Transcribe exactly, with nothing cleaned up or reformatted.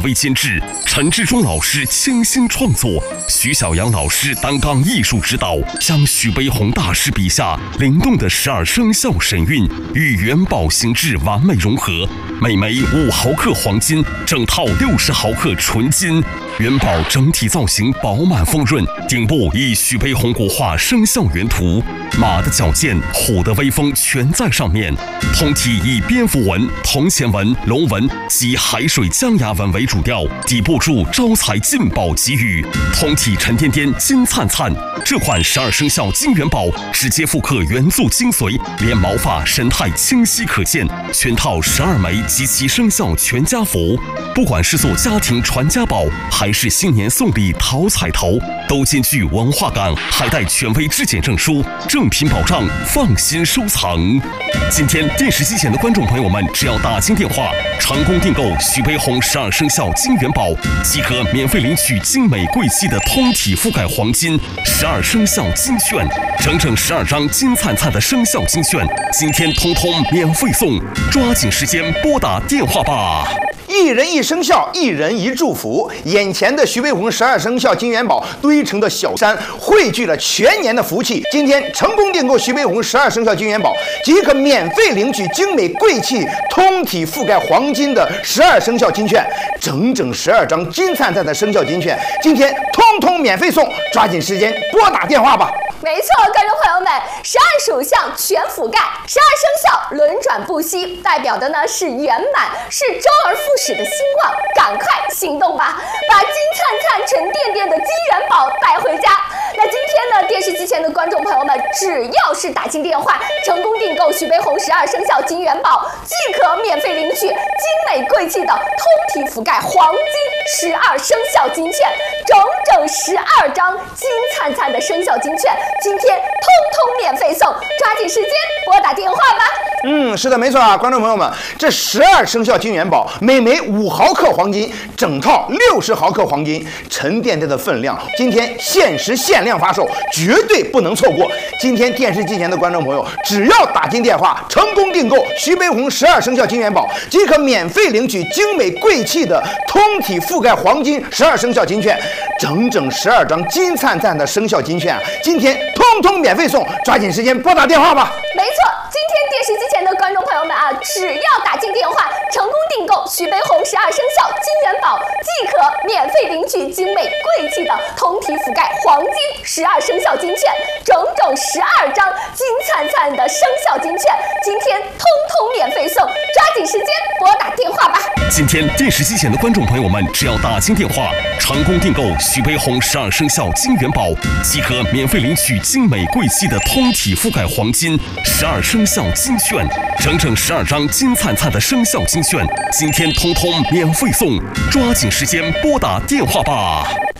威监制，陈志忠老师倾心创作，徐小阳老师担纲艺术指导，将徐悲鸿大师笔下灵动的十二生肖神韵与元宝形制完美融合。每枚五毫克黄金，整套六十毫克纯金。元宝整体造型饱满丰润，顶部以徐悲鸿国画生肖原图，马的矫健，虎的威风全在上面。通体以蝙蝠纹、铜钱纹、龙纹及海水江崖纹为主调，底部注招财进宝吉语，通体沉甸甸、金灿灿。这款十二生肖金元宝直接复刻元素精髓，连毛发神态清晰可见，全套十二枚及其生肖全家福。不管是做家庭传家宝，还是新年送礼讨彩头，都兼具文化感，还带权威质检证书，正品保障，放心收藏。今天电视机前的观众朋友们，只要打进电话，成功订购徐悲鸿十二生肖金元宝，即可免费领取精美贵气的通体覆盖黄金十二生肖金券，整整十二张金灿灿的生肖金券，今天通通免费送，抓紧时间拨打电话吧。 一人一生肖，一人一祝福。眼前的徐悲鸿十二生肖金元宝堆成的小山，汇聚了全年的福气。今天成功订购徐悲鸿十二生肖金元宝，即可免费领取精美贵气、通体覆盖黄金的十二生肖金券，整整十二张金灿灿的生肖金券，今天通通免费送，抓紧时间拨打电话吧。 没错，观众朋友们，十二属相全覆盖，十二生肖轮转不息，代表的呢是圆满，是周而复始的兴旺。赶快行动吧，把金灿灿、沉甸甸的金元宝带回家。那今天呢，电视机前的观众朋友们，只要是打进电话，成功订购徐悲鸿十二生肖金元宝，即可免费领取精美贵气的通体覆盖黄金十二生肖金券，整整十二张金灿灿的生肖金券。今天通通免费送，抓紧时间拨打电话吧。 嗯，是的，没错啊，观众朋友们，这十二生肖金元宝，每枚五毫克黄金，整套六十毫克黄金，沉甸甸的分量，今天限时限量发售，绝对不能错过。今天电视机前的观众朋友，只要打进电话，成功订购徐悲鸿十二生肖金元宝，即可免费领取精美贵气的通体覆盖黄金十二生肖金券，整整十二张金灿灿的生肖金券啊！今天通通免费送，抓紧时间拨打电话吧。 没错，今天电视机前的观众朋友们啊，只要打进电话，成功订购徐悲鸿十二生肖金元宝，即可免费领取精美贵气的通体覆盖黄金十二生肖金券，整整十二张金灿灿的生肖金券，今天通通免费送，抓紧时间拨打电话吧。 今天电视机前的观众朋友们，只要打进电话，成功订购徐悲鸿十二生肖金元宝，即可免费领取精美贵气的通体覆盖黄金十二生肖金券，整整十二张金灿灿的生肖金券，今天通通免费送，抓紧时间拨打电话吧。